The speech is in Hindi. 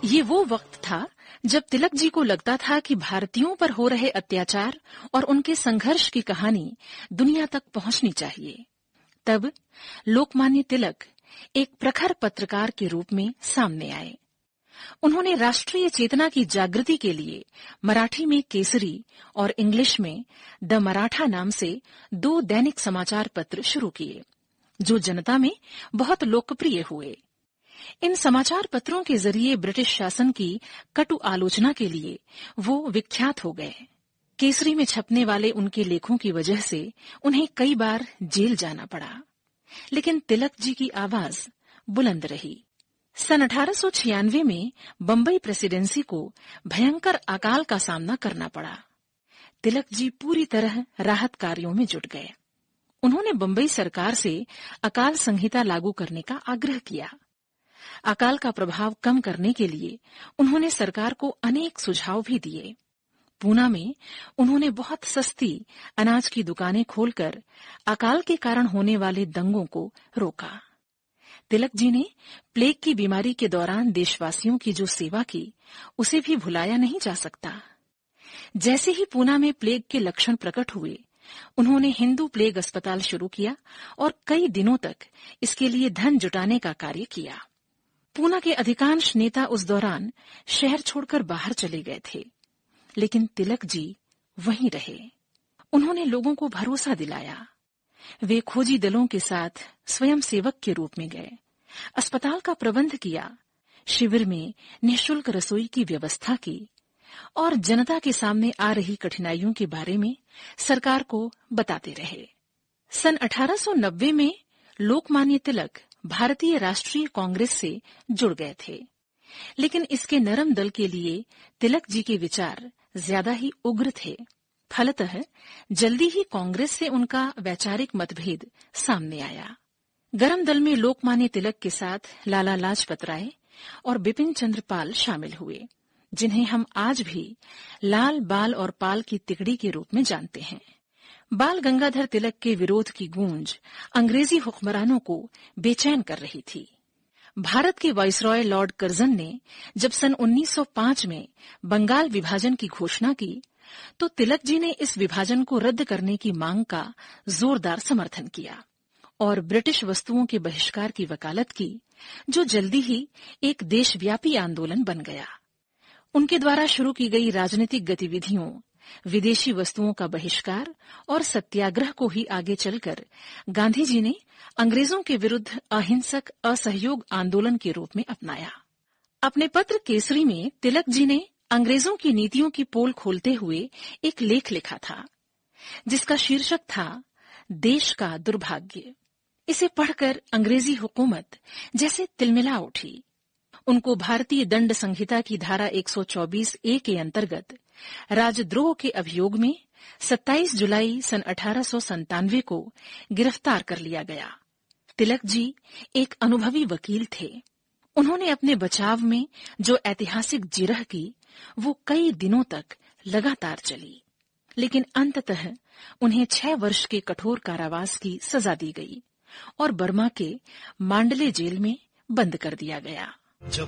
ये वो वक्त था जब तिलक जी को लगता था कि भारतीयों पर हो रहे अत्याचार और उनके संघर्ष की कहानी दुनिया तक पहुंचनी चाहिए। तब लोकमान्य तिलक एक प्रखर पत्रकार के रूप में सामने आए। उन्होंने राष्ट्रीय चेतना की जागृति के लिए मराठी में केसरी और इंग्लिश में द मराठा नाम से 2 दैनिक समाचार पत्र शुरू किए, जो जनता में बहुत लोकप्रिय हुए। इन समाचार पत्रों के जरिए ब्रिटिश शासन की कटु आलोचना के लिए वो विख्यात हो गए। केसरी में छपने वाले उनके लेखों की वजह से उन्हें कई बार जेल जाना पड़ा, लेकिन तिलक जी की आवाज बुलंद रही। सन 1896 में बंबई प्रेसिडेंसी को भयंकर अकाल का सामना करना पड़ा। तिलक जी पूरी तरह राहत कार्यों में जुट गए। उन्होंने बंबई सरकार से अकाल संहिता लागू करने का आग्रह किया। अकाल का प्रभाव कम करने के लिए उन्होंने सरकार को अनेक सुझाव भी दिए। पूना में उन्होंने बहुत सस्ती अनाज की दुकानें खोलकर अकाल के कारण होने वाले दंगों को रोका। तिलक जी ने प्लेग की बीमारी के दौरान देशवासियों की जो सेवा की, उसे भी भुलाया नहीं जा सकता। जैसे ही पूना में प्लेग के लक्षण प्रकट हुए, उन्होंने हिंदू प्लेग अस्पताल शुरू किया और कई दिनों तक इसके लिए धन जुटाने का कार्य किया। पूना के अधिकांश नेता उस दौरान शहर छोड़कर बाहर चले गए थे, लेकिन तिलक जी वहीं रहे। उन्होंने लोगों को भरोसा दिलाया। वे खोजी दलों के साथ स्वयं सेवक के रूप में गए, अस्पताल का प्रबंध किया, शिविर में निःशुल्क रसोई की व्यवस्था की और जनता के सामने आ रही कठिनाइयों के बारे में सरकार को बताते रहे। सन 1890 में लोकमान्य तिलक भारतीय राष्ट्रीय कांग्रेस से जुड़ गए थे, लेकिन इसके नरम दल के लिए तिलक जी के विचार ज्यादा ही उग्र थे। फलतः जल्दी ही कांग्रेस से उनका वैचारिक मतभेद सामने आया। गरम दल में लोकमान्य तिलक के साथ लाला लाजपत राय और बिपिन चंद्र पाल शामिल हुए, जिन्हें हम आज भी लाल, बाल और पाल की तिकड़ी के रूप में जानते हैं। बाल गंगाधर तिलक के विरोध की गूंज अंग्रेजी हुक्मरानों को बेचैन कर रही थी। भारत के वाइसरॉय लॉर्ड कर्जन ने जब सन 1905 में बंगाल विभाजन की घोषणा की, तो तिलक जी ने इस विभाजन को रद्द करने की मांग का जोरदार समर्थन किया और ब्रिटिश वस्तुओं के बहिष्कार की वकालत की, जो जल्दी ही एक देशव्यापी आंदोलन बन गया। उनके द्वारा शुरू की गई राजनीतिक गतिविधियों, विदेशी वस्तुओं का बहिष्कार और सत्याग्रह को ही आगे चलकर गांधी जी ने अंग्रेजों के विरुद्ध अहिंसक असहयोग आंदोलन के रूप में अपनाया। अपने पत्र केसरी में तिलक जी ने अंग्रेजों की नीतियों की पोल खोलते हुए एक लेख लिखा था, जिसका शीर्षक था देश का दुर्भाग्य। इसे पढ़कर अंग्रेजी हुकूमत जैसे तिलमिला उठी। उनको भारतीय दंड संहिता की धारा 124A के अंतर्गत राजद्रोह के अभियोग में 27 जुलाई सन 1897 को गिरफ्तार कर लिया गया। तिलक जी एक अनुभवी वकील थे। उन्होंने अपने बचाव में जो ऐतिहासिक जिरह की, वो कई दिनों तक लगातार चली, लेकिन अंततः उन्हें 6 वर्ष के कठोर कारावास की सजा दी गई और बर्मा के मांडले जेल में बंद कर दिया गया।